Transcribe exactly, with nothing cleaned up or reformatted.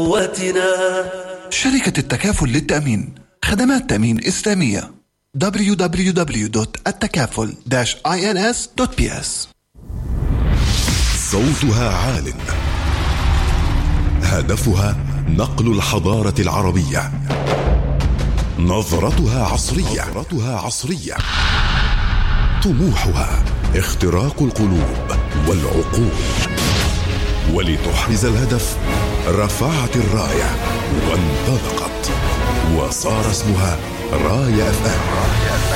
شركة التكافل للتأمين، خدمات تأمين إسلامية. دبليو دبليو دبليو دوت التكافل داش آي إن إس دوت بي إس. صوتها عال، هدفها نقل الحضارة العربية، نظرتها عصرية نظرتها عصرية طموحها اختراق القلوب والعقول. ولتحرز الهدف رفعت الراية وانطلقت، وصار اسمها راية أف أم.